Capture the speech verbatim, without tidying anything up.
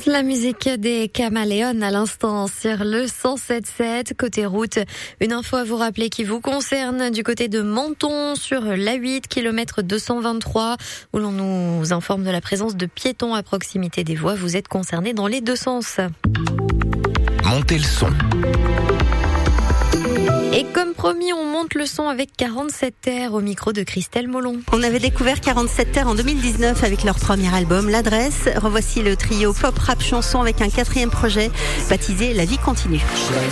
La musique des Caméléons à l'instant sur le cent sept sept. Côté route, une info à vous rappeler qui vous concerne du côté de Menton sur l'A huit, kilomètre deux cent vingt-trois, où l'on nous informe de la présence de piétons à proximité des voies. Vous êtes concernés dans les deux sens. Montez le son. Et comme promis, on monte le son avec quarante-sept terres au micro de Christelle Molon. On avait découvert quarante-sept terres en deux mille dix-neuf avec leur premier album, L'Adresse. Revoici le trio pop rap chanson avec un quatrième projet baptisé La Vie Continue.